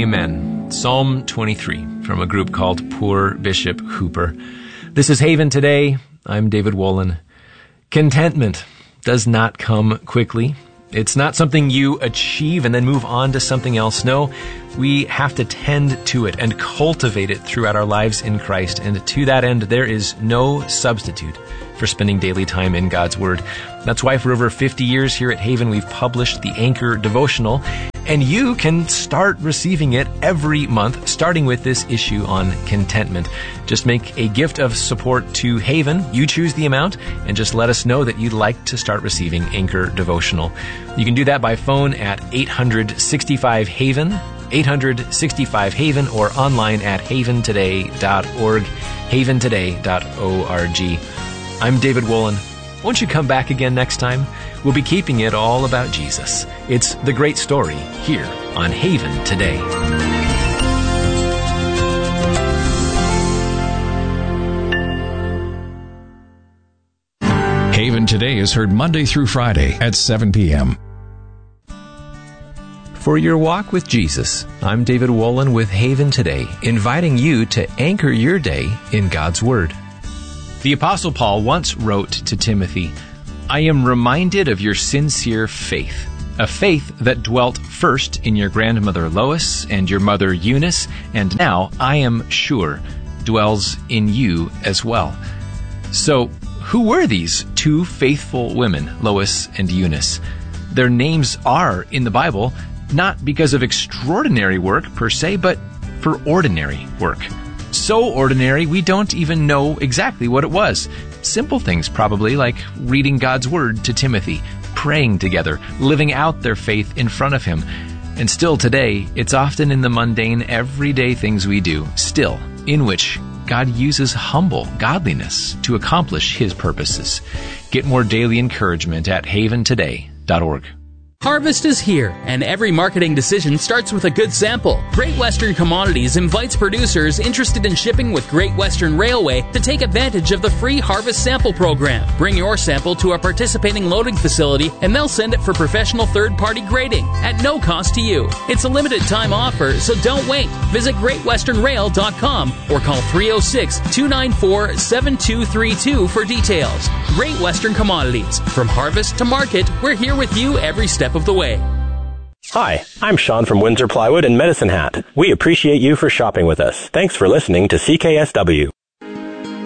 Amen. Psalm 23 from a group called Poor Bishop Hooper. This is Haven Today. I'm David Wolin. Contentment does not come quickly. It's not something you achieve and then move on to something else. No, we have to tend to it and cultivate it throughout our lives in Christ. And to that end, there is no substitute for spending daily time in God's Word. That's why for over 50 years here at Haven, we've published the Anchor Devotional, and you can start receiving it every month, starting with this issue on contentment. Just make a gift of support to Haven. You choose the amount, and just let us know that you'd like to start receiving Anchor Devotional. You can do that by phone at 865-HAVEN, 865-HAVEN, or online at haventoday.org, haventoday.org. I'm David Wolin. Won't you come back again next time? We'll be keeping it all about Jesus. It's the great story here on Haven Today. Haven Today is heard Monday through Friday at 7 p.m. For your walk with Jesus, I'm David Wolin with Haven Today, inviting you to anchor your day in God's Word. The Apostle Paul once wrote to Timothy, "I am reminded of your sincere faith, a faith that dwelt first in your grandmother Lois and your mother Eunice, and now, I am sure, dwells in you as well." So, who were these two faithful women, Lois and Eunice? Their names are in the Bible, not because of extraordinary work per se, but for ordinary work. So ordinary, we don't even know exactly what it was. Simple things probably, like reading God's Word to Timothy, praying together, living out their faith in front of him. And still today, it's often in the mundane, everyday things we do, still, in which God uses humble godliness to accomplish His purposes. Get more daily encouragement at haventoday.org. Harvest is here, and every marketing decision starts with a good sample. Great Western Commodities invites producers interested in shipping with Great Western Railway to take advantage of the free Harvest Sample Program. Bring your sample to a participating loading facility, and they'll send it for professional third-party grading at no cost to you. It's a limited-time offer, so don't wait. Visit GreatWesternRail.com or call 306-294-7232 for details. Great Western Commodities. From harvest to market, we're here with you every step of the way. Hi, I'm Sean from Windsor Plywood and Medicine Hat. We appreciate you for shopping with us. Thanks for listening to CKSW.